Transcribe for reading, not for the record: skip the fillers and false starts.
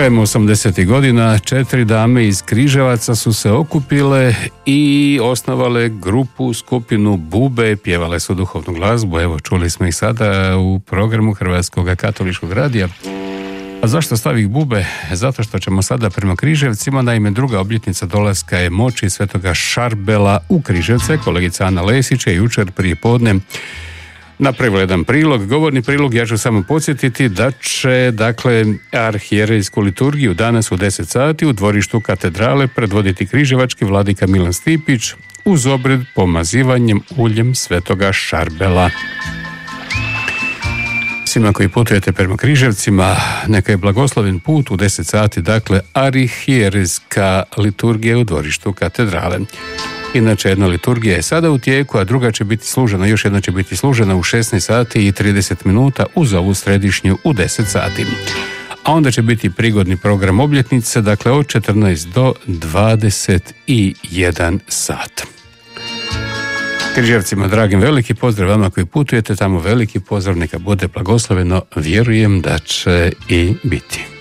Krajem 80. godina 4 dame iz Križevaca su se okupile i osnovale grupu, skupinu Bube, pjevale su duhovnu glazbu, evo čuli smo ih sada u programu Hrvatskog katoličkog radija. A zašto stavih Bube? Zato što ćemo sada prema Križevcima, naime druga obljetnica dolaska je moći Svetoga Šarbela u Križevce. Kolegica Ana Lesić je jučer prije podne napravila jedan prilog, govorni prilog. Ja ću samo podsjetiti da će, dakle, arhijerejsku liturgiju danas u 10 sati u dvorištu katedrale predvoditi križevački vladika Milan Stipić uz obred pomazivanjem uljem Svetoga Šarbela. Svima koji putujete prema Križevcima, neka je blagosloven put u 10 sati, dakle, arhijerejska liturgija u dvorištu katedrale. Inače, jedna liturgija je sada u tijeku, a druga će biti služena, još jedna će biti služena u 16 sati i 30 minuta uz ovu središnju u 10 sati. A onda će biti prigodni program obljetnice, dakle od 14 do 21 sat. Križevcima, dragim, veliki pozdrav vama koji putujete tamo, veliki pozdrav, neka bude blagosloveno, vjerujem da će i biti.